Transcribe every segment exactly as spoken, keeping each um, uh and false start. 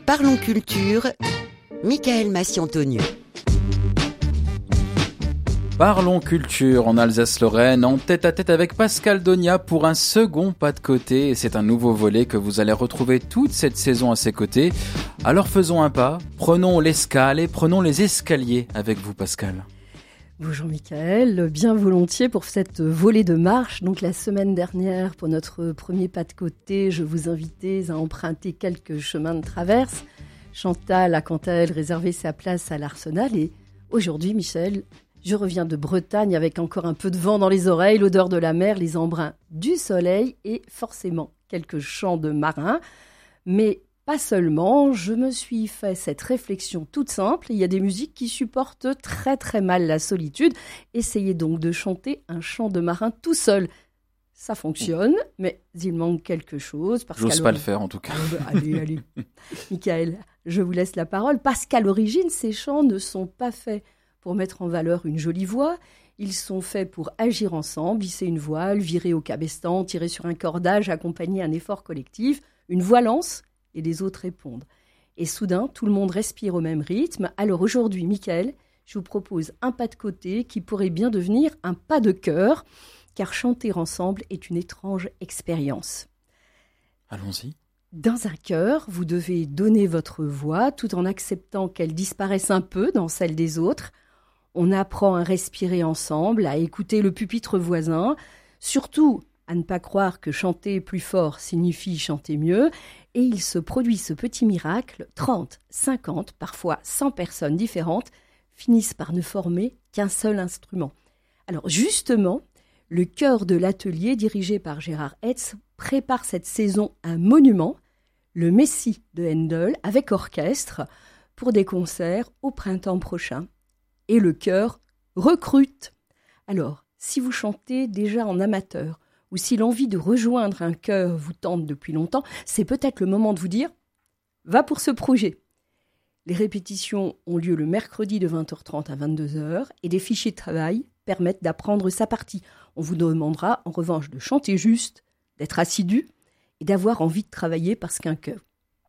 Parlons culture, Michael Massiantonieu. Parlons culture en Alsace-Lorraine, en tête-à-tête avec Pascal Donia pour un second pas de côté. Et c'est un nouveau volet que vous allez retrouver toute cette saison à ses côtés. Alors faisons un pas, prenons l'escale et prenons les escaliers avec vous, Pascal. Bonjour Michael, bien volontiers pour cette volée de marche. Donc la semaine dernière, pour notre premier pas de côté, je vous invitais à emprunter quelques chemins de traverse. Chantal a quant à elle réservé sa place à l'Arsenal et aujourd'hui, Michel, je reviens de Bretagne avec encore un peu de vent dans les oreilles, l'odeur de la mer, les embruns du soleil et forcément quelques chants de marins. Mais pas seulement, je me suis fait cette réflexion toute simple. Il y a des musiques qui supportent très très mal la solitude. Essayez donc de chanter un chant de marin tout seul. Ça fonctionne, mais il manque quelque chose. Parce J'ose pas le faire en tout cas. Allez, allez. Michael, je vous laisse la parole. Parce qu'à l'origine, ces chants ne sont pas faits pour mettre en valeur une jolie voix. Ils sont faits pour agir ensemble, hisser une voile, virer au cabestan, tirer sur un cordage, accompagner un effort collectif. Une voix lance et les autres répondent. Et soudain, tout le monde respire au même rythme. Alors aujourd'hui, Michael, je vous propose un pas de côté qui pourrait bien devenir un pas de cœur, car chanter ensemble est une étrange expérience. Allons-y. Dans un chœur, vous devez donner votre voix tout en acceptant qu'elle disparaisse un peu dans celle des autres. On apprend à respirer ensemble, à écouter le pupitre voisin, surtout à ne pas croire que chanter plus fort signifie chanter mieux. Et il se produit ce petit miracle, trente, cinquante, parfois cent personnes différentes finissent par ne former qu'un seul instrument. Alors justement, le chœur de l'atelier dirigé par Gérard Hetz prépare cette saison un monument, le Messie de Handel avec orchestre, pour des concerts au printemps prochain. Et le chœur recrute. Alors, si vous chantez déjà en amateur, ou si l'envie de rejoindre un chœur vous tente depuis longtemps, c'est peut-être le moment de vous dire « va pour ce projet ». Les répétitions ont lieu le mercredi de vingt heures trente à vingt-deux heures et des fichiers de travail permettent d'apprendre sa partie. On vous demandera en revanche de chanter juste, d'être assidu et d'avoir envie de travailler parce qu'un chœur,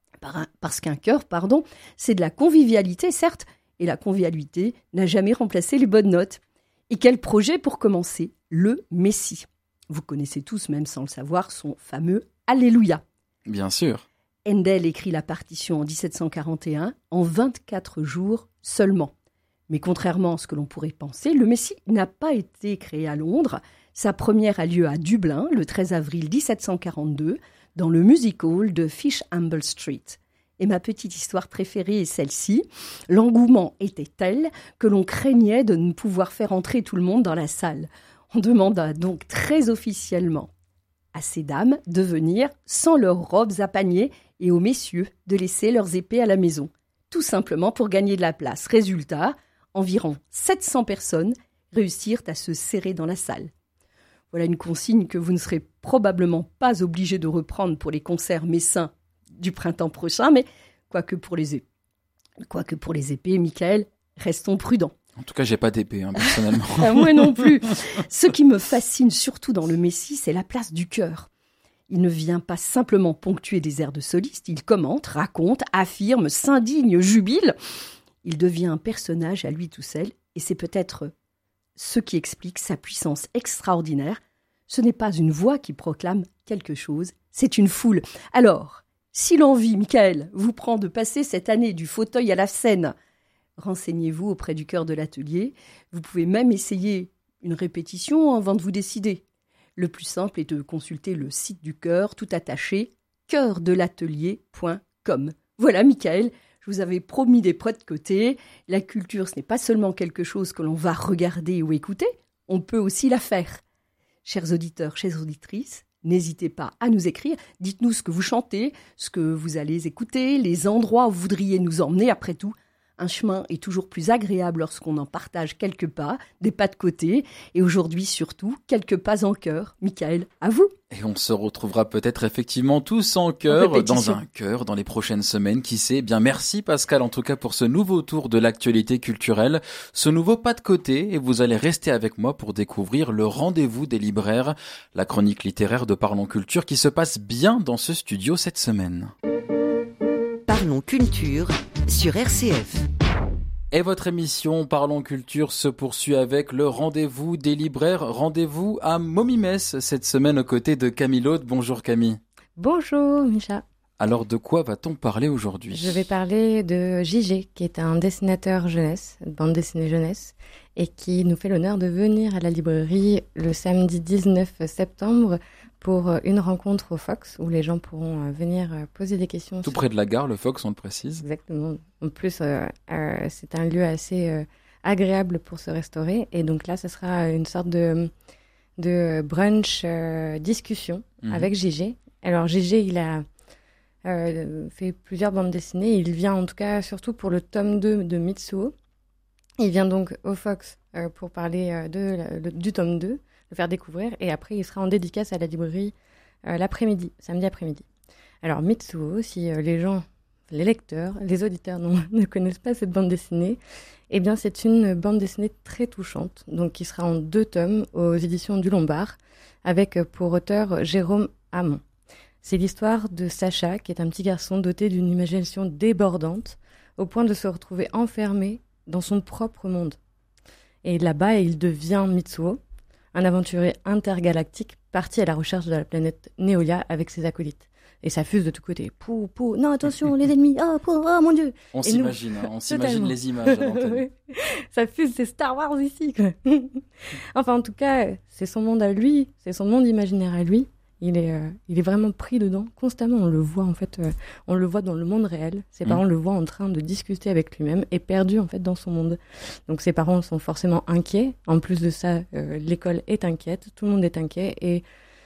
parce qu'un chœur, pardon, c'est de la convivialité, certes, et la convivialité n'a jamais remplacé les bonnes notes. Et quel projet pour commencer? Le Messie. Vous connaissez tous, même sans le savoir, son fameux « Alléluia ». Bien sûr. Handel écrit la partition en dix-sept cent quarante et un, en vingt-quatre jours seulement. Mais contrairement à ce que l'on pourrait penser, le Messie n'a pas été créé à Londres. Sa première a lieu à Dublin, le treize avril dix-sept cent quarante-deux, dans le Music Hall de Fishamble Street. Et ma petite histoire préférée est celle-ci. L'engouement était tel que l'on craignait de ne pouvoir faire entrer tout le monde dans la salle. On demanda donc très officiellement à ces dames de venir sans leurs robes à panier et aux messieurs de laisser leurs épées à la maison, tout simplement pour gagner de la place. Résultat, environ sept cents personnes réussirent à se serrer dans la salle. Voilà une consigne que vous ne serez probablement pas obligés de reprendre pour les concerts messins du printemps prochain, mais quoique pour les épées, quoique pour les épées, Michael, restons prudents. En tout cas, j'ai pas d'épée, hein, personnellement. Moi non plus. Ce qui me fascine surtout dans le Messie, c'est la place du chœur. Il ne vient pas simplement ponctuer des airs de soliste, il commente, raconte, affirme, s'indigne, jubile. Il devient un personnage à lui tout seul, et c'est peut-être ce qui explique sa puissance extraordinaire. Ce n'est pas une voix qui proclame quelque chose, c'est une foule. Alors, si l'envie, Michael, vous prend de passer cette année du fauteuil à la scène, renseignez-vous auprès du chœur de l'atelier. Vous pouvez même essayer une répétition avant de vous décider. Le plus simple est de consulter le site du chœur, tout attaché, chœur de l'atelier point com. Voilà, Michael, je vous avais promis des points de côté. La culture, ce n'est pas seulement quelque chose que l'on va regarder ou écouter, on peut aussi la faire. Chers auditeurs, chères auditrices, n'hésitez pas à nous écrire. Dites-nous ce que vous chantez, ce que vous allez écouter, les endroits où vous voudriez nous emmener. Après tout, un chemin est toujours plus agréable lorsqu'on en partage quelques pas, des pas de côté, et aujourd'hui surtout, quelques pas en chœur. Michael, à vous. Et on se retrouvera peut-être effectivement tous en chœur, dans un chœur, dans les prochaines semaines, qui sait. Bien, merci Pascal en tout cas pour ce nouveau tour de l'actualité culturelle, ce nouveau pas de côté, et vous allez rester avec moi pour découvrir le rendez-vous des libraires, la chronique littéraire de Parlons Culture qui se passe bien dans ce studio cette semaine. Parlons culture sur R C F. Et votre émission Parlons Culture se poursuit avec le rendez-vous des libraires. Rendez-vous à Momimess cette semaine aux côtés de Camille Laude. Bonjour Camille. Bonjour Micha. Alors de quoi va-t-on parler aujourd'hui ? Je vais parler de Gigé, qui est un dessinateur jeunesse, bande dessinée jeunesse, et qui nous fait l'honneur de venir à la librairie le samedi dix-neuf septembre pour une rencontre au Fox, où les gens pourront venir poser des questions. Tout sur... près de la gare, le Fox, on le précise. Exactement. En plus, euh, euh, c'est un lieu assez euh, agréable pour se restaurer. Et donc là, ce sera une sorte de, de brunch euh, discussion mmh. avec Gigé. Alors Gigé, il a euh, fait plusieurs bandes dessinées. Il vient en tout cas surtout pour le tome deux de Mitsuo. Il vient donc au Fox euh, pour parler euh, de, le, du tome deux, le faire découvrir. Et après, il sera en dédicace à la librairie euh, l'après-midi, samedi après-midi. Alors Mitsuo, si euh, les gens, les lecteurs, les auditeurs non, ne connaissent pas cette bande dessinée, eh bien c'est une bande dessinée très touchante, donc qui sera en deux tomes aux éditions du Lombard, avec euh, pour auteur Jérôme Hamon. C'est l'histoire de Sacha, qui est un petit garçon doté d'une imagination débordante, au point de se retrouver enfermé dans son propre monde. Et là-bas, il devient Mitsuo, un aventurier intergalactique parti à la recherche de la planète Néolia avec ses acolytes. Et ça fuse de tous côtés. Pou, pou, non, attention, les ennemis, oh, pou, oh mon Dieu. On et s'imagine, nous... hein, on s'imagine les images à l'antenne. Ça fuse, c'est Star Wars ici, quoi. Enfin, en tout cas, c'est son monde à lui, c'est son monde imaginaire à lui. Il est, euh, il est vraiment pris dedans, constamment. On le voit, en fait, euh, on le voit dans le monde réel. Ses mmh. parents le voient en train de discuter avec lui-même et perdu, en fait, dans son monde. Donc, ses parents sont forcément inquiets. En plus de ça, euh, l'école est inquiète, tout le monde est inquiet. Et,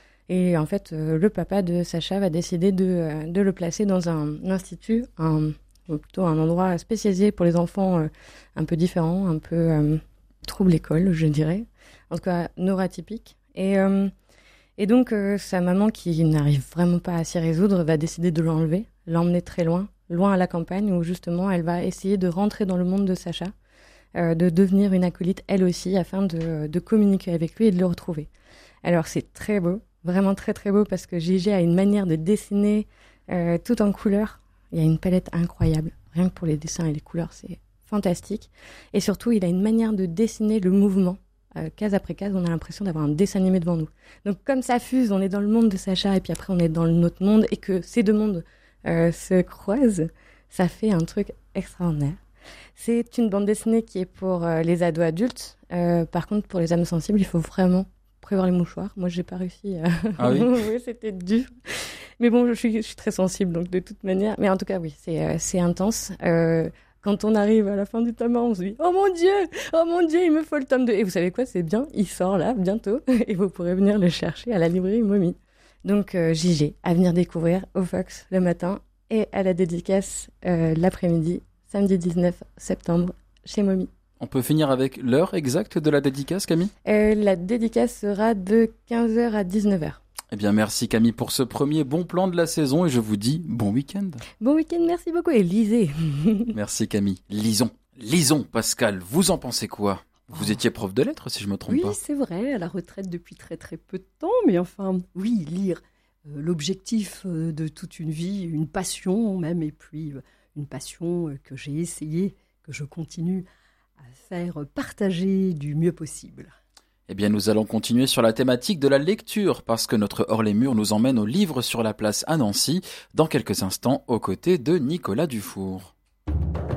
et en fait, euh, le papa de Sacha va décider de, euh, de le placer dans un institut, un, ou plutôt un endroit spécialisé pour les enfants euh, un peu différents, un peu euh, trouble-école, je dirais. En tout cas, neuroatypique. Et... Euh, Et donc, euh, sa maman, qui n'arrive vraiment pas à s'y résoudre, va décider de l'enlever, l'emmener très loin, loin à la campagne, où justement, elle va essayer de rentrer dans le monde de Sacha, euh, de devenir une acolyte, elle aussi, afin de, de communiquer avec lui et de le retrouver. Alors, c'est très beau, vraiment très très beau, parce que Gigé a une manière de dessiner euh, tout en couleurs. Il y a une palette incroyable, rien que pour les dessins et les couleurs, c'est fantastique. Et surtout, il a une manière de dessiner le mouvement. Euh, case après case, on a l'impression d'avoir un dessin animé devant nous. Donc comme ça fuse, on est dans le monde de Sacha et puis après on est dans notre monde et que ces deux mondes euh, se croisent, ça fait un truc extraordinaire. C'est une bande dessinée qui est pour euh, les ados adultes. Euh, par contre, pour les âmes sensibles, il faut vraiment prévoir les mouchoirs. Moi, j'ai pas réussi. À... Ah oui, oui, c'était dur. Mais bon, je suis, je suis très sensible, donc de toute manière. Mais en tout cas, oui, c'est, euh, c'est intense. Euh, Quand on arrive à la fin du tome un, on se dit « Oh mon Dieu, oh mon Dieu, il me faut le tome deux !» Et vous savez quoi, c'est bien, il sort là, bientôt, et vous pourrez venir le chercher à la librairie Momie. Donc euh, Gigé, à venir découvrir au Fox le matin et à la dédicace euh, l'après-midi, samedi dix-neuf septembre, chez Momie. On peut finir avec l'heure exacte de la dédicace, Camille ? euh, La dédicace sera de quinze heures à dix-neuf heures. Eh bien, merci Camille pour ce premier bon plan de la saison et je vous dis bon week-end. Bon week-end, merci beaucoup et lisez. Merci Camille. Lisons, lisons Pascal, vous en pensez quoi ? Vous étiez prof de lettres si je me trompe oui, pas. Oui, c'est vrai, à la retraite depuis très très peu de temps, mais enfin, oui, lire, euh, l'objectif euh, de toute une vie, une passion même, et puis euh, une passion euh, que j'ai essayé, que je continue à faire partager du mieux possible. Eh bien, nous allons continuer sur la thématique de la lecture, parce que notre Hors les Murs nous emmène au livre sur la place à Nancy, dans quelques instants, aux côtés de Nicolas Dufour.